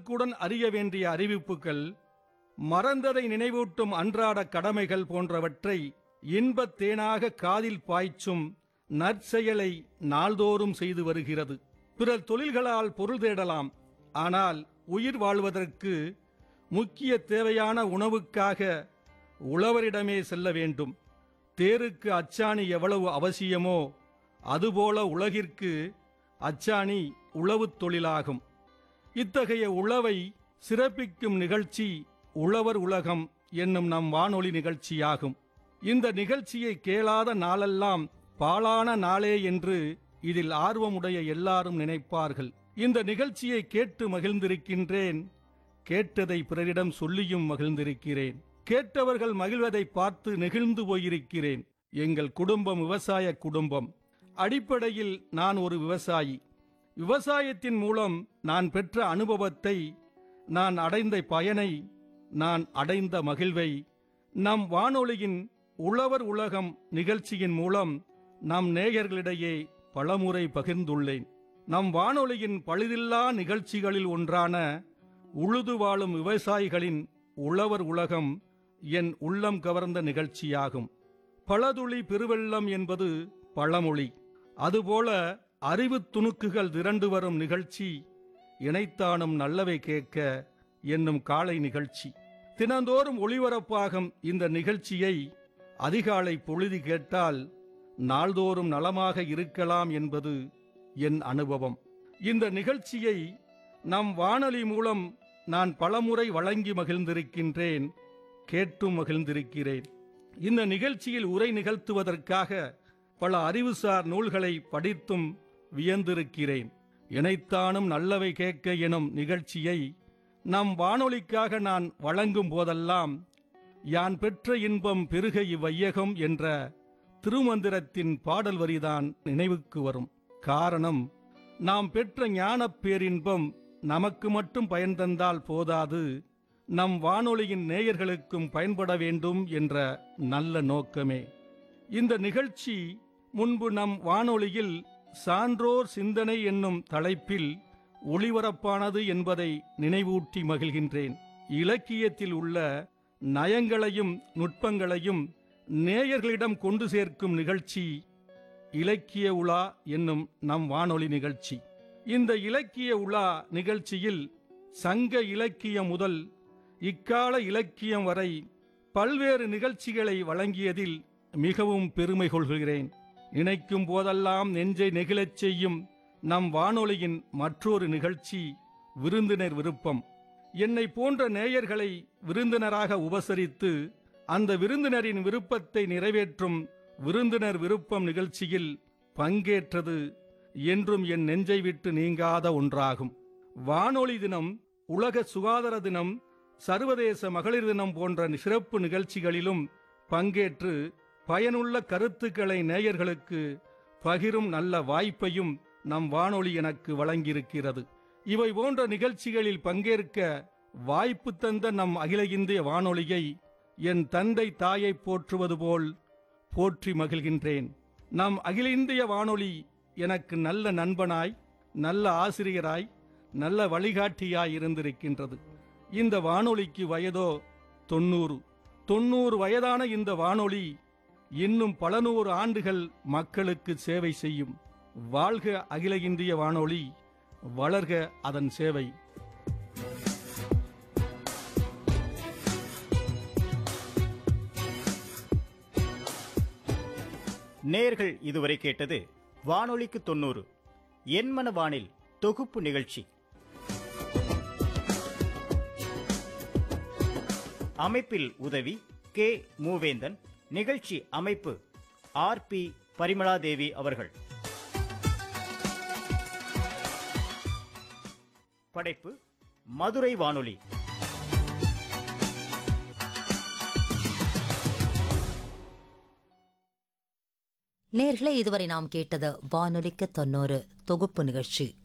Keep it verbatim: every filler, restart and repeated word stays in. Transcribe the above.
உடனுக்குடன் அறிய வேண்டிய அறிவிப்புகள், மறந்ததை நினைவூட்டும் அன்றாட கடமைகள் போன்றவற்றை இன்பத் தேனாக காதில் பாய்ச்சும் நற்செயலை நாள்தோறும் செய்து வருகிறது. பிறர் தொழில்களால் பொருள் தேடலாம், ஆனால் உயிர் வாழ்வதற்கு முக்கிய தேவையான உணவுக்காக உழவரிடமே செல்ல வேண்டும். தேருக்கு அச்சாணி எவ்வளவு அவசியமோ அதுபோல உலகிற்கு அச்சாணி உழவுத் தொழிலாகும். இத்தகைய உழவை சிறப்பிக்கும் நிகழ்ச்சி உழவர் உலகம் என்னும் நம் வானொலி நிகழ்ச்சியாகும். இந்த நிகழ்ச்சியை கேளாத நாளெல்லாம் பாழான நாளே என்று இதில் ஆர்வமுடைய எல்லாரும் நினைப்பார்கள். இந்த நிகழ்ச்சியை கேட்டு மகிழ்ந்திருக்கின்றேன். கேட்டதை பிறரிடம் சொல்லியும் மகிழ்ந்திருக்கிறேன். கேட்டவர்கள் மகிழ்வதை பார்த்து நெகிழ்ந்து போயிருக்கிறேன். எங்கள் குடும்பம் விவசாய குடும்பம். அடிப்படையில் நான் ஒரு விவசாயி. விவசாயத்தின் மூலம் நான் பெற்ற அனுபவத்தை, நான் அடைந்த பயனை, நான் அடைந்த மகிழ்வை நம் வானொலியின் உழவர் உலகம் நிகழ்ச்சியின் மூலம் நம் நேயர்களிடையே பலமுறை பகிர்ந்துள்ளேன். நம் வானொலியின் பழுதில்லா நிகழ்ச்சிகளில் ஒன்றான உழுது வாழும் விவசாயிகளின் உழவர் உலகம் என் உள்ளம் கவர்ந்த நிகழ்ச்சியாகும். பழதுளி பெருவெள்ளம் என்பது பழமொழி. அதுபோல அறிவு துணுக்குகள் திரண்டு வரும் நிகழ்ச்சி இணைத்தானும் நல்லவை கேட்க என்னும் காலை நிகழ்ச்சி. தினந்தோறும் ஒளிபரப்பாகும் இந்த நிகழ்ச்சியை அதிகாலை பொழுது கேட்டால் நாள்தோறும் நலமாக இருக்கலாம் என்பது என் அனுபவம். இந்த நிகழ்ச்சியை நம் வானொலி மூலம் நான் பலமுறை வழங்கி மகிழ்ந்திருக்கின்றேன், கேட்டும் மகிழ்ந்திருக்கிறேன். இந்த நிகழ்ச்சியில் உரை நிகழ்த்துவதற்காக பல அறிவுசார் நூல்களை படித்தும் வியந்திருக்கிறேன். இணைத்தானும் நல்லவை கேட்க எனும் நிகழ்ச்சியை நம் வானொலிக்காக நான் வழங்கும் போதெல்லாம் யான் பெற்ற இன்பம் பெருக இவ்வையகம் என்ற திருமந்திரத்தின் பாடல் வரிதான் நினைவுக்கு வரும். காரணம், நாம் பெற்ற ஞானப் பேரின்பம் நமக்கு மட்டும் பயன் தந்தால் போதாது, நம் வானொலியின் நேயர்களுக்கும் பயன்பட வேண்டும் என்ற நல்ல நோக்கமே. இந்த நிகழ்ச்சி முன்பு நம் வானொலியில் சான்றோர் சிந்தனை என்னும் தலைப்பில் ஒளிபரப்பானது என்பதை நினைவூட்டி மகிழ்கின்றேன். இலக்கியத்தில் உள்ள நயங்களையும் நுட்பங்களையும் நேயர்களிடம் கொண்டு சேர்க்கும் நிகழ்ச்சி இலக்கிய உலா என்னும் நம் வானொலி நிகழ்ச்சி. இந்த இலக்கிய உலா நிகழ்ச்சியில் சங்க இலக்கியம் முதல் இக்கால இலக்கியம் வரை பல்வேறு நிகழ்ச்சிகளை வழங்கியதில் மிகவும் பெருமை கொள்கிறேன். நினைக்கும் போதெல்லாம் நெஞ்சை நெகிழச் செய்யும் நம் வானொலியின் மற்றொரு நிகழ்ச்சி விருந்தினர் விருப்பம். என்னை போன்ற நேயர்களை விருந்தினராக உபசரித்து அந்த விருந்தினரின் விருப்பத்தை நிறைவேற்றும் விருந்தினர் விருப்பம் நிகழ்ச்சியில் பங்கேற்றது என்றும் என் நெஞ்சை விட்டு நீங்காத ஒன்றாகும். வானொலி தினம், உலக சுகாதார தினம், சர்வதேச மகளிர் தினம் போன்ற சிறப்பு நிகழ்ச்சிகளிலும் பங்கேற்று பயனுள்ள கருத்துக்களை நேயர்களுக்கு பகிரும் நல்ல வாய்ப்பையும் நம் வானொலி எனக்கு வழங்கியிருக்கிறது. இவை போன்ற நிகழ்ச்சிகளில் பங்கேற்க வாய்ப்பு தந்த நம் அகில இந்திய வானொலியை என் தந்தை தாயை போற்றுவது போல் போற்றி மகிழ்கின்றேன். நம் அகில இந்திய வானொலி எனக்கு நல்ல நண்பனாய், நல்ல ஆசிரியராய், நல்ல வழிகாட்டியாய் இருந்திருக்கின்றது. இந்த வானொலிக்கு வயதோ தொண்ணூறு. தொண்ணூறு வயதான இந்த வானொலி இன்னும் பல நூறு ஆண்டுகள் மக்களுக்கு சேவை செய்யும். வாழ்க அகில இந்திய வானொலி, வளர்க அதன் சேவை. நேயர்கள் இதுவரை கேட்டது வானொலிக்கு தொண்ணூறு என்மன வானில் தொகுப்பு நிகழ்ச்சி. அமைப்பில் உதவி கே மூவேந்தன். நிகழ்ச்சி அமைப்பு ஆர் பி பரிமளாதேவி அவர்கள். படைப்பு மதுரை வானொலி. நேயர்களே, இதுவரை நாம் கேட்டது வானொலிக்கு தொண்ணூறு தொகுப்பு நிகழ்ச்சி.